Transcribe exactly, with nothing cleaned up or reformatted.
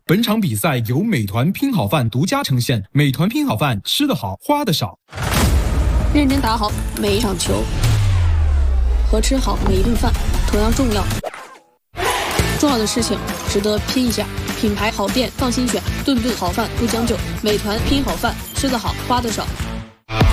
本场比赛由美团拼好饭独家呈现。美团拼好饭，吃得好，花得少。 认真打好每一场球，和吃好每一顿饭同样重要。重要的事情值得拼一下。品牌好店放心选，顿顿好饭不将就。美团拼好饭，吃得好，花得少。